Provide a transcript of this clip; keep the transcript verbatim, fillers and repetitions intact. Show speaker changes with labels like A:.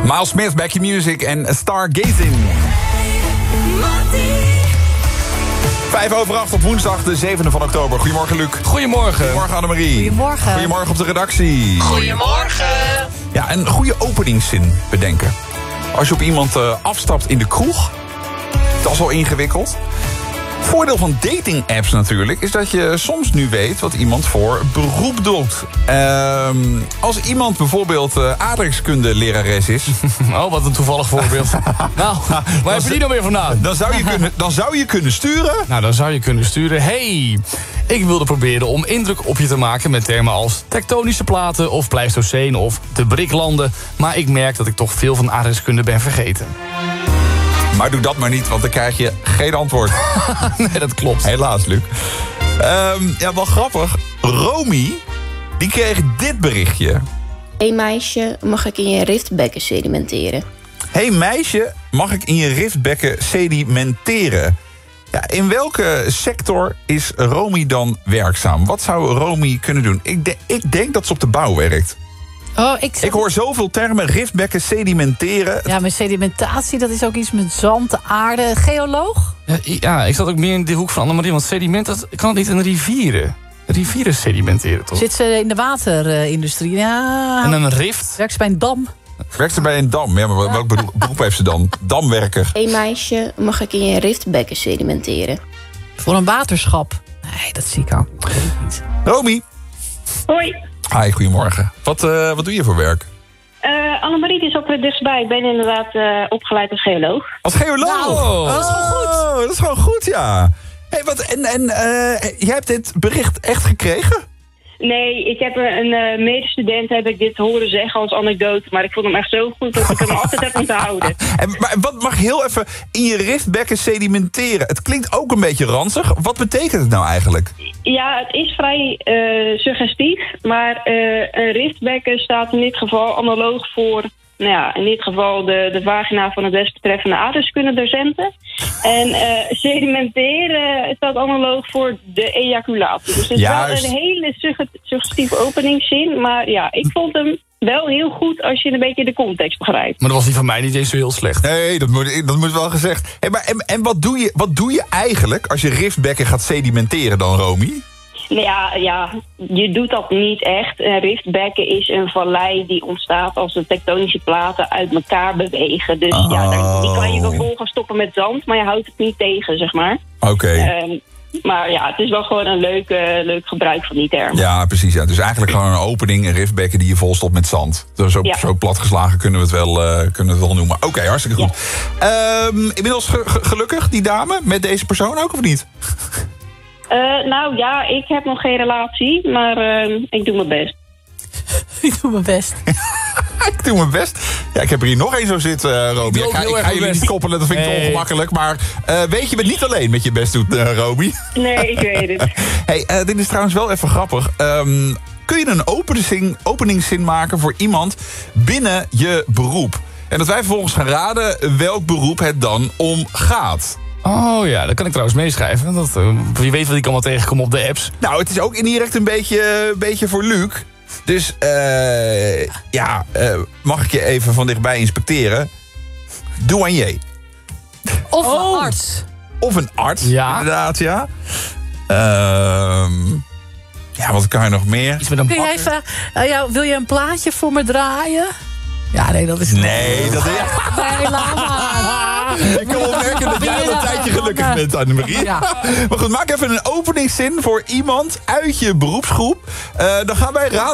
A: Miles Smith, Back Your Music en Stargazing. Vijf over acht op woensdag, de zevende van oktober. Goedemorgen, Luc.
B: Goedemorgen.
A: Goedemorgen, Annemarie.
C: Goedemorgen.
A: Goedemorgen op de redactie.
B: Goedemorgen.
A: Ja, een goede openingszin bedenken. Als je op iemand uh, afstapt in de kroeg, dat is al ingewikkeld. Voordeel van dating-apps natuurlijk is dat je soms nu weet wat iemand voor beroep doet. Uh, als iemand bijvoorbeeld uh, aardrijkskunde-lerares is...
B: Oh, wat een toevallig voorbeeld. Nou, waar heb je die nou weer vandaan?
A: Dan zou, je kunnen, dan zou je kunnen sturen...
B: Nou, dan zou je kunnen sturen... Hey, ik wilde proberen om indruk op je te maken met termen als tektonische platen of Pleistoceen of de Briklanden. Maar ik merk dat ik toch veel van aardrijkskunde ben vergeten.
A: Maar doe dat maar niet, want dan krijg je geen antwoord.
B: Nee, dat klopt.
A: Helaas, Luc. Um, ja, wel grappig. Romy, die kreeg dit berichtje.
D: Hey meisje, mag ik in je riftbekken sedimenteren?
A: Hey meisje, mag ik in je riftbekken sedimenteren? Ja, in welke sector is Romy dan werkzaam? Wat zou Romy kunnen doen? Ik, de, ik denk dat ze op de bouw werkt.
C: Oh, ik,
A: ik hoor zoveel termen, riftbekken, sedimenteren.
C: Ja, met sedimentatie, dat is ook iets met zand, aarde. Geoloog?
B: Ja, ja, ik zat ook meer in de hoek van Annemarie, want sediment, dat kan het niet in rivieren. Rivieren sedimenteren, toch?
C: Zit ze in de waterindustrie? Ja.
B: En een rift?
C: Werkt ze bij een dam?
A: Werkt ze bij een dam? Ja, maar welk beroep heeft ze dan? Damwerker.
D: Hey meisje, mag ik in je riftbekken sedimenteren?
C: Voor een waterschap? Nee, dat zie ik ook niet.
A: Romy.
E: Hoi.
A: Hi, goedemorgen. Wat, uh, wat doe je voor werk?
E: Uh, Annemarie is ook weer dichtstbij. Ik ben inderdaad uh, opgeleid als geoloog.
A: Als geoloog?
B: Nou,
A: dat is gewoon goed. Dat is gewoon goed, ja. Hey, wat, en en uh, jij hebt dit bericht echt gekregen?
E: Nee, ik heb een uh, medestudent, heb ik dit horen zeggen als anekdote. Maar ik vond hem echt zo goed dat ik hem altijd heb onthouden.
A: En, maar wat mag heel even in je riftbekken sedimenteren? Het klinkt ook een beetje ranzig. Wat betekent het nou eigenlijk?
E: Ja, het is vrij uh, suggestief. Maar uh, een riftbekken staat in dit geval analoog voor... Nou ja, in dit geval de, de vagina van het desbetreffende aardrijkskundedocenten. En uh, sedimenteren staat analoog voor de ejaculatie. Dus het is
A: Juist.
E: wel een hele suggestieve openingszin. Maar ja, ik vond hem wel heel goed als je een beetje de context begrijpt.
B: Maar dat was die van mij niet eens zo heel slecht.
A: Nee, dat moet, dat moet wel gezegd. Hey, maar, en en wat, doe je, wat doe je eigenlijk als je riftbekken gaat sedimenteren dan, Romy?
E: Nou ja, ja, je doet dat niet echt. Een riftbekken is een vallei die ontstaat als de tektonische platen uit elkaar bewegen. Dus
A: oh.
E: ja, daar, die kan je wel vol gaan stoppen met zand, maar je houdt het niet tegen, zeg maar.
A: Oké. Okay.
E: Um, maar ja, het is wel gewoon een leuk, uh, leuk gebruik van die term.
A: Ja, precies. Ja. Dus eigenlijk gewoon een opening, een riftbekken die je volstopt met zand. Zo, ja. zo platgeslagen kunnen we het wel, uh, kunnen we het wel noemen. Oké, okay, hartstikke goed. Ja. Um, inmiddels ge- ge- gelukkig, die dame, met deze persoon ook of niet?
E: Uh, nou ja, ik heb nog geen relatie, maar uh, ik doe mijn best.
C: Ik doe mijn best.
A: Ik doe mijn best. Ja, ik heb er hier nog één zo zitten, uh, Romy. Ik, ik ga, ik ga jullie niet koppelen, dat vind ik nee. te ongemakkelijk. Maar uh, weet je, bent niet alleen met je best doet, uh, Romy.
E: Nee, ik weet het.
A: Hey, uh, dit is trouwens wel even grappig. Um, kun je een openingszin, openingszin maken voor iemand binnen je beroep? En dat wij vervolgens gaan raden welk beroep het dan om gaat.
B: Oh ja, dat kan ik trouwens meeschrijven. Dat, uh, wie weet wat ik allemaal tegenkom op de apps.
A: Nou, het is ook indirect een beetje, een beetje voor Luc. Dus uh, ja, uh, mag ik je even van dichtbij inspecteren? Douanier.
C: Of
B: oh.
C: een arts.
A: Of een arts,
B: ja.
A: inderdaad, ja. Uh, ja, wat kan je nog meer?
B: Iets met een
C: Kun je even, uh, ja, wil je een plaatje voor me draaien? Ja, nee, dat is...
A: Nee, dat is...
C: Nee, laat maar.
A: Ik kan wel merken dat jij al een tijdje gelukkig bent, Annemarie. Ja. Maar goed, maak even een openingszin voor iemand uit je beroepsgroep. Uh, dan gaan wij raden